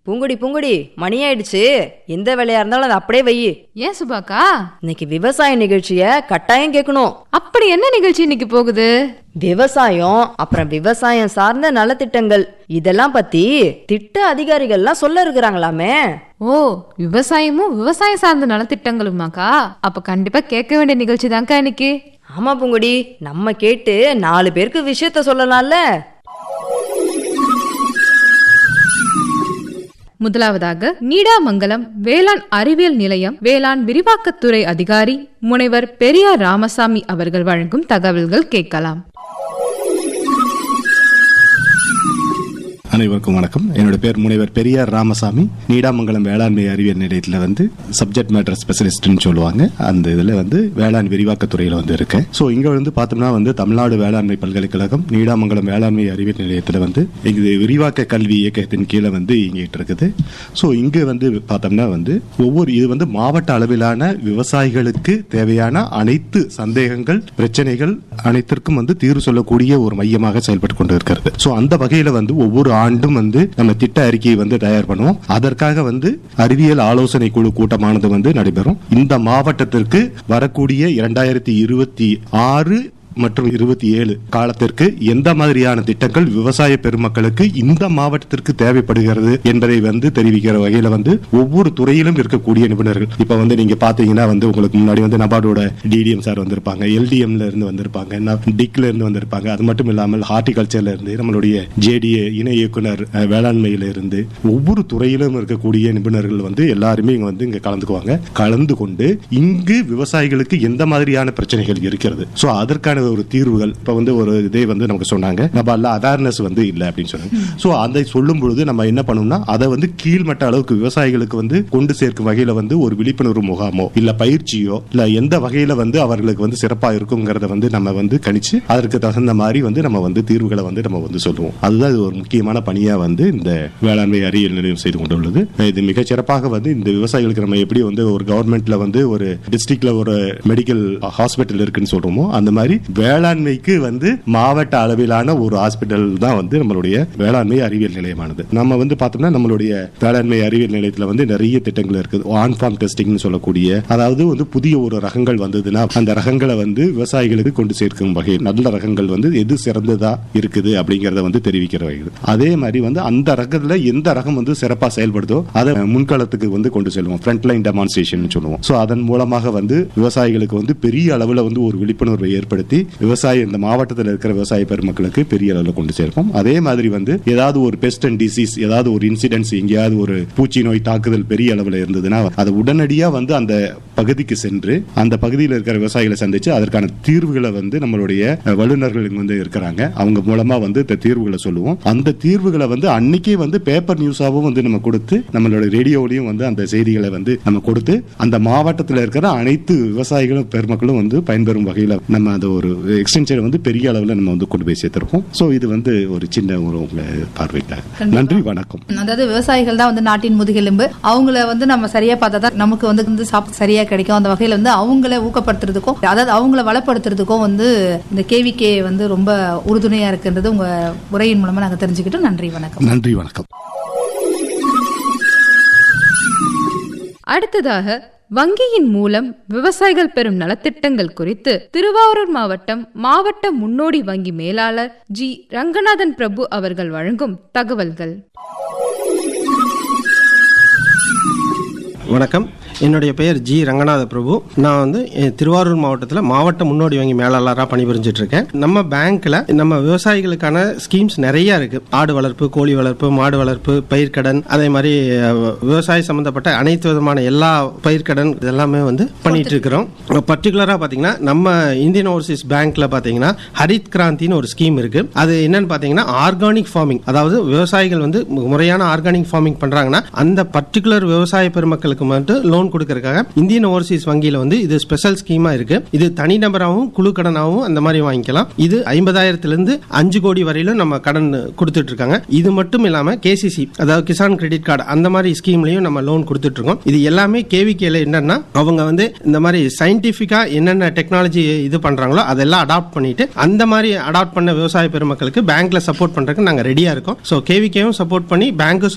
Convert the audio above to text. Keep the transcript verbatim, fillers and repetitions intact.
பூங்குடி பூங்குடி மணி ஆயிடுச்சு. எந்த வேலையா இருந்தாலும் அதை அப்படியே வை. ஏன் சுபாக்கா? இன்னைக்கு விவசாய நிகழ்ச்சிய கட்டாயம் கேட்கணும். அப்படி என்ன நிகழ்ச்சி இன்னைக்கு போகுது? விவசாயம், அப்புறம் விவசாயம் சார்ந்த நலத்திட்டங்கள், இதெல்லாம் பத்தி திட்ட அதிகாரிகள்லாம் சொல்ல இருக்கிறாங்களாமே. ஓ, விவசாயமும் விவசாயம் சார்ந்த நலத்திட்டங்களுமாக்கா? அப்ப கண்டிப்பா கேட்க வேண்டிய நிகழ்ச்சி தான்க்கா இன்னைக்கு. ஆமா பூங்குடி, நம்ம கேட்டு நாலு பேருக்கு விஷயத்த சொல்லலாம்ல. முதலாவதாக நீடாமங்கலம் வேளாண் அறிவியல் நிலையம் வேளாண் விரிவாக்கத்துறை அதிகாரி முனைவர் பெரியார் ராமசாமி அவர்கள் வழங்கும் தகவல்கள் கேட்கலாம். அனைவருக்கும் வணக்கம். என்னோட பேர் முனைவர் பெரியார் ராமசாமி. நீடாமங்கலம் வேளாண்மை அறிவியல் நிலையத்தில் வந்து சப்ஜெக்ட் மேட்டர் ஸ்பெஷலிஸ்ட்னு சொல்லுவாங்க. அந்த இதில் வந்து வேளாண் விரிவாக்கத்துறையில் வந்து இருக்கேன். ஸோ இங்கே வந்து பார்த்தோம்னா வந்து தமிழ்நாடு வேளாண்மை பல்கலைக்கழகம் நீடாமங்கலம் வேளாண்மை அறிவியல் நிலையத்தில் வந்து இது விரிவாக்க கல்வி இயக்கத்தின் கீழே வந்து இயங்கிட்டு இருக்குது. ஸோ இங்கே வந்து பார்த்தோம்னா வந்து ஒவ்வொரு இது வந்து மாவட்ட அளவிலான விவசாயிகளுக்கு தேவையான அனைத்து சந்தேகங்கள், பிரச்சனைகள் அனைத்திற்கும் வந்து தீர்வு சொல்லக்கூடிய ஒரு மையமாக செயல்பட்டு கொண்டு இருக்கிறது. ஸோ அந்த வகையில் வந்து ஒவ்வொரு ஆண்டும் வந்து நம்ம திட்ட அறிக்கையை வந்து தயார் பண்ணுவோம். அதற்காக வந்து அறிவியல் ஆலோசனை குழு கூட்டமானது வந்து நடைபெறும். இந்த மாவட்டத்திற்கு வரக்கூடிய இரண்டாயிரத்தி இருபத்தி ஆறு மற்றும் இருபத்தி ஏழு காலத்திற்கு எந்த மாதிரியான திட்டங்கள் விவசாய பெருமக்களுக்கு இந்த மாவட்டத்திற்கு தேவைப்படுகிறது என்பதை வந்து தெரிவிக்கிற வகையில வந்து ஒவ்வொரு துறையிலும் இருக்கக்கூடிய நிபுணர்கள், இப்ப வந்து நீங்க பாத்தீங்கன்னா வந்து உங்களுக்கு முன்னாடி வந்து நபார்டோட டிடிஎம் சார் வந்திருப்பாங்க, எல்டிஎம்ல இருந்து வந்திருப்பாங்க, டிக்ல இருந்து வந்திருப்பாங்க. அது மட்டும் இல்லாமல் ஹார்டிகல்ச்சர்ல இருந்து நம்மளுடைய ஜேடிஏ இணை இயக்குனர் வேளாண்மையில இருந்து ஒவ்வொரு துறையிலும் இருக்கக்கூடிய நிபுணர்கள் வந்து எல்லாருமே இங்க வந்து இங்க கலந்துக்குவாங்க. கலந்து கொண்டு இங்கு விவசாயிகளுக்கு எந்த மாதிரியான பிரச்சனைகள் இருக்கிறது, சோ அதற்கான ஒரு தீர்வுகள், இப்ப வந்து ஒரு இதே வந்து நமக்கு சொன்னாங்க, நம்ம அவேர்னஸ் வந்து இல்ல அப்படின்னு சொன்னாங்க. சோ அதை சொல்லும் பொழுது நம்ம என்ன பண்ணணும்னா அதை வந்து கீழ்மட்ட அளவுக்கு விவசாயிகளுக்கு வந்து கொண்டு சேர்க்கும் வகையில வந்து ஒரு விழிப்புணர்வு முகாமோ இல்ல பயிற்சியோ இல்ல எந்த வகையில வந்து அவர்களுக்கு வந்து சிறப்பா இருக்குங்கிறத வந்து நம்ம வந்து கணிச்சு அதற்கு தகுந்த மாதிரி வந்து நம்ம வந்து தீர்வுகளை வந்து நம்ம வந்து சொல்லுவோம். அதுதான் இது ஒரு முக்கியமான பணியா வந்து இந்த வேளாண்மை அறிவியல் நிலையம் செய்து கொண்டுள்ளது. இது மிக சிறப்பாக வந்து இந்த விவசாயிகளுக்கு நம்ம எப்படி வந்து ஒரு கவர்மெண்ட்ல வந்து ஒரு டிஸ்ட்ரிக்ட்ல ஒரு மெடிக்கல் ஹாஸ்பிட்டல் இருக்குன்னு சொல்றோமோ அந்த மாதிரி வேளாண்மைக்கு வந்து மாவட்ட அளவிலான ஒரு ஹாஸ்பிட்டல் தான் வந்து நம்மளுடைய வேளாண்மை அறிவியல் நிலையமானது. நம்ம வந்து பார்த்தோம்னா நம்மளுடைய வேளாண்மை அறிவியல் நிலையத்தில் வந்து நிறைய திட்டங்கள் இருக்குது. ஆன் ஃபார்ம் டெஸ்டிங்னு சொல்லக்கூடிய, அதாவது வந்து புதிய ஒரு ரகங்கள் வந்ததுன்னா அந்த ரகங்களை வந்து விவசாயிகளுக்கு கொண்டு சேர்க்கும் வகையில் நல்ல ரகங்கள் வந்து எது சிறந்ததா இருக்குது அப்படிங்கறத வந்து தெரிவிக்கிற வகையில், அதே மாதிரி வந்து அந்த ரகத்துல எந்த ரகம் வந்து சிறப்பா செயல்படுதோ அதை முன்களத்துக்கு வந்து கொண்டு செல்வோம். ஃப்ரண்ட் லைன் டெமான்ஸ்ட்ரேஷன் சொல்லுவோம். சோ அதன் மூலமாக வந்து விவசாயிகளுக்கு வந்து பெரிய அளவில் வந்து ஒரு விழிப்புணர்வை ஏற்படுத்தி விவசாய இந்த மாவட்டத்தில் இருக்கிற விவசாய பெருமக்களுக்கு பெரிய அளவில் கொண்டு சேர்ப்போம். அதே மாதிரி வந்து ஏதாவது ஒரு பெஸ்ட் அண்ட் டிசீஸ், ஏதாவது ஒரு இன்சிடென்ட்ஸ், எங்கேயாவது ஒரு பூச்சி நோய் தாக்குதல் பெரிய அளவில் இருந்ததுன்னா அதை உடனடியாக வந்து அந்த பகுதிக்கு சென்று அந்த பகுதியில் இருக்கிற விவசாயிகளை சந்திச்சு அதற்கான தீர்வுகளை வந்து நம்மளுடைய வல்லுநர்கள் வந்து இருக்கிறாங்க, அவங்க மூலமா வந்து இந்த தீர்வுகளை சொல்லுவோம். அந்த தீர்வுகளை வந்து அன்னைக்கே வந்து பேப்பர் நியூஸாவும் வந்து நம்ம கொடுத்து நம்மளுடைய ரேடியோலையும் வந்து அந்த செய்திகளை வந்து நம்ம கொடுத்து அந்த மாவட்டத்தில் இருக்கிற அனைத்து விவசாயிகளும் பெருமக்களும் வந்து பயன்பெறும் வகையில் நம்ம அந்த ஒரு எக்ஸ்டென்ஷன் வந்து பெரிய அளவில் நம்ம வந்து கொண்டு போய் சேர்த்திருக்கோம். சோ இது வந்து ஒரு சின்ன ஒரு பார்வைக்காக நன்றி, வணக்கம். அதாவது விவசாயிகள் தான் வந்து நாட்டின் முதுகெலும்பு. அவங்கள வந்து நம்ம சரியா பார்த்தா தான் நமக்கு வந்து சாப்பிட்டு சரியா கிடைக்கும். அந்த வகையில வந்து அவங்கள ஊக்கப்படுத்துறதுக்கும் அதாவது அவங்கள வளப்படுத்துறதுக்கும் வந்து இந்த கேவிகே வந்து ரொம்ப உறுதுணையா இருக்குன்றது உங்க உரையின் மூலமா நாங்க தெரிஞ்சுக்கிட்டோம். நன்றி, வணக்கம். நன்றி, வணக்கம். அடுத்ததாக வங்கியின் மூலம் விவசாயிகள் பெறும் நலத்திட்டங்கள் குறித்து திருவாரூர் மாவட்டம் மாவட்ட முன்னோடி வங்கி மேலாளர் ஜி ரங்கநாதன் பிரபு அவர்கள் வழங்கும் தகவல்கள். வணக்கம். என்னுடைய பெயர் ஜி ரங்கநாத பிரபு. நான் வந்து திருவாரூர் மாவட்டத்தில் மாவட்ட முன்னோடி வங்கி மேலாளராக பணிபுரிஞ்சிட்டு இருக்கேன். நம்ம பேங்க்ல நம்ம விவசாயிகளுக்கான ஸ்கீம்ஸ் நிறைய இருக்கு. ஆடு வளர்ப்பு, கோழி வளர்ப்பு, மாடு வளர்ப்பு, பயிர்க்கடன், அதே மாதிரி விவசாய சம்பந்தப்பட்ட அனைத்து விதமான எல்லா பயிர்க்கடன் இதெல்லாமே வந்து பண்ணிட்டு இருக்கிறோம். பர்டிகுலரா பாத்தீங்கன்னா நம்ம இந்தியன் ஓவர்சீஸ் பேங்க்ல பாத்தீங்கன்னா ஹரித் கிராந்தின்னு ஒரு ஸ்கீம் இருக்கு. அது என்னன்னு பாத்தீங்கன்னா ஆர்கானிக் ஃபார்மிங், அதாவது விவசாயிகள் வந்து முறையான ஆர்கானிக் ஃபார்மிங் பண்றாங்கன்னா அந்த பர்டிகுலர் விவசாய பெருமக்களுக்கு மட்டும் லோன் கொடுக்கறதுக்காக இந்தியன் ஓவர்சீஸ் வங்கியில வந்து இது ஸ்பெஷல் ஸ்கீமா இருக்கு. இது தனிநபராகவும் குழு கடனாகவும் அந்த மாதிரி வாங்கிக்கலாம். இது ஐம்பதாயிரத்துல இருந்து அஞ்சு கோடி வரையிலும் நம்ம கடன் கொடுத்துட்டு இருக்காங்க. இது மட்டும் இல்லாம கேசிசி, அதாவது கிசான் கிரெடிட் கார்டு, அந்த மாதிரி ஸ்கீம்லயும் நம்ம லோன் கொடுத்துட்டு இருக்கோம். இது எல்லாமே கேவிகேல என்னன்னா அவங்க வந்து இந்த மாதிரி சயின்டிபிக்கா என்னென்ன டெக்னாலஜி இது பண்றாங்களோ அதெல்லாம் அடாப்ட் பண்ணிட்டு அந்த மாதிரி அடாப்ட் பண்ண விவசாய பெருமக்களுக்கு பேங்க்ல சப்போர்ட் பண்றதுக்கு நாங்க ரெடியா இருக்கோம். சோ கேவிகேவும் சப்போர்ட் பண்ணி பேங்க்கும்